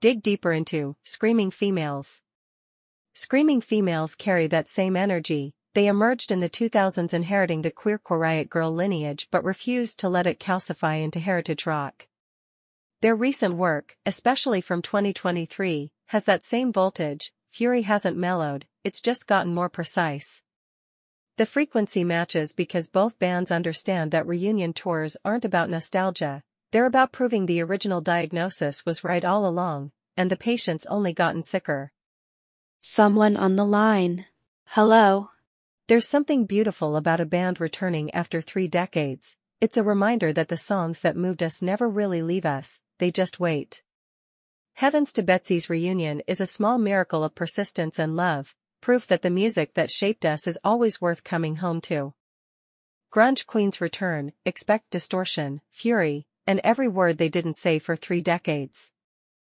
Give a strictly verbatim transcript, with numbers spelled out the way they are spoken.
Dig deeper into Screaming Females. Screaming Females carry that same energy. They emerged in the two thousands inheriting the queercore riot girl lineage but refused to let it calcify into heritage rock. Their recent work, especially from twenty twenty-three, has that same voltage. Fury hasn't mellowed, it's just gotten more precise. The frequency matches because both bands understand that reunion tours aren't about nostalgia, they're about proving the original diagnosis was right all along, and the patient's only gotten sicker. Someone on the line. Hello. There's something beautiful about a band returning after three decades. It's a reminder that the songs that moved us never really leave us, they just wait. Heavens to Betsy's Reunion is a small miracle of persistence and love, proof that the music that shaped us is always worth coming home to. Grunge Queens return, expect distortion, fury, and every word they didn't say for three decades.